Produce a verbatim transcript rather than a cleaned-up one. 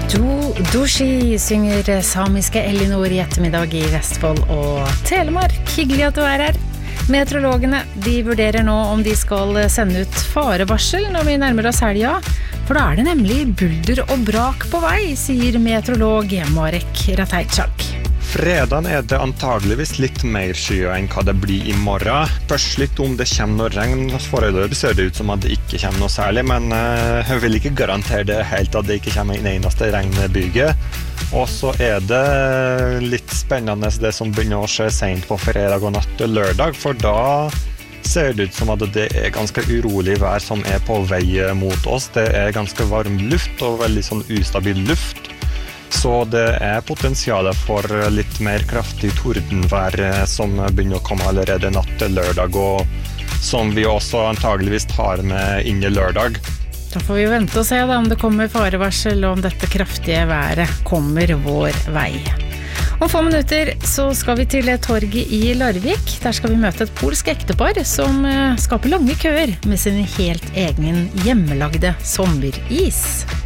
Do, Doshi synger samiske Elinor I ettermiddag I Vestfold og Telemark. Hyggelig at du er her. Meteorologene, de vurderer nå om de skal sende ut farevarsel når vi nærmer oss helga. For da er det nemlig bulder og brak på vei, sier meteorolog Marek Ratajczak. Fredagen er det antageligvis litt mer skyer enn hva det blir I morgen. Først litt om det kommer noe regn. Foreløpig ser det ut som at det ikke kommer noe særlig, men uh, jeg vil ikke garantere det helt at det ikke kommer en eneste regnbyge. Og så er det litt spennende det som begynner å skje sent på fredag og natt til lørdag, for da ser det ut som at det er ganske urolig vær som er på vei mot oss. Det er ganske varm luft og veldig sånn ustabil luft. Så det er potensialet for litt mer kraftig tordenvær som begynner å komme allerede natt til lørdag, og som vi også antageligvis tar med inn I lørdag. Da får vi vente og se da, om det kommer farevarsel og om dette kraftige været kommer vår vei. Om få minutter så skal vi til torget I Larvik. Der skal vi møte et polsk ektepar som skaper lange køer med sin helt egen hjemmelagde sommeris.